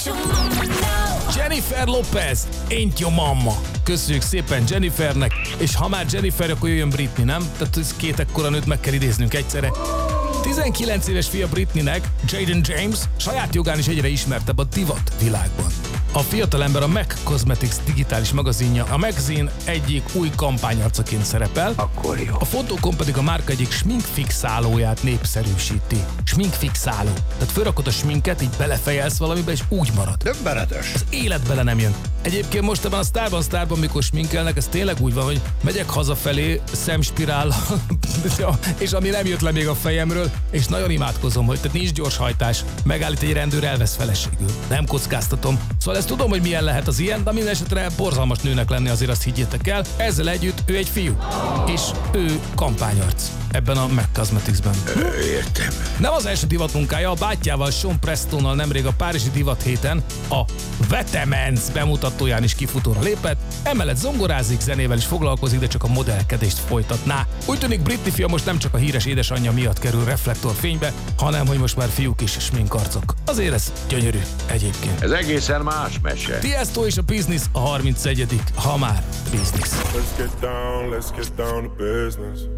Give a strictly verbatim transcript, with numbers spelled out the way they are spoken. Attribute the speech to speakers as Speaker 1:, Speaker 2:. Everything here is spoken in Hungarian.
Speaker 1: Jennifer Lopez, Ain't Your Mama. Köszönjük szépen Jennifernek, és ha már Jennifer, akkor jöjjön Britney, nem? Tehát ez két ekkora nőt meg kell idéznünk egyszerre. tizenkilenc éves fia Britneynek, Jaden James, saját jogán is egyre ismertebb a divat világban. A fiatalember a MAC Cosmetics digitális magazinja, a magazine egyik új kampányarcaként szerepel.
Speaker 2: Akkor jó.
Speaker 1: A fotókon pedig a márka egyik sminkfixálóját népszerűsíti. Sminkfixáló. Tehát fölrakod a sminket, így belefejelsz valamibe, és úgy marad.
Speaker 2: Döbbenetes.
Speaker 1: Az élet bele nem jön. Egyébként most ebben a Sztárban Sztárban, mikor sminkelnek, ez tényleg úgy van, hogy megyek hazafelé szemspirál, és ami nem jött le még a fejemről, és nagyon imádkozom, hogy tehát nincs gyors hajtás, megállít egy rendőr, elvesz feleségül. Nem kockáztatom. Szóval ezt tudom, hogy milyen lehet az ilyen, de minden esetre borzalmas nőnek lenni, azért azt higgyétek el. Ezzel együtt ő egy fiú, és ő kampányarc ebben a MAC Cosmeticsben.
Speaker 2: Értem.
Speaker 1: Nem az első divatmunkája, a bátyjával, Sean Prestonnal nemrég a párizsi divat héten a Vetements bemutatóján is kifutóra lépett, emellett zongorázik, zenével is foglalkozik, de csak a modellkedést folytatná. Úgy tűnik Britney fia most nem csak a híres édesanyja miatt kerül reflektorfénybe, hanem hogy most már fiúk is sminkarcok. Azért ez gyönyörű egyébként.
Speaker 2: Ez egészen más mese.
Speaker 1: Tiesto és a Business a harmincegyedik ha már Business.
Speaker 3: Let's get down, let's get down to business.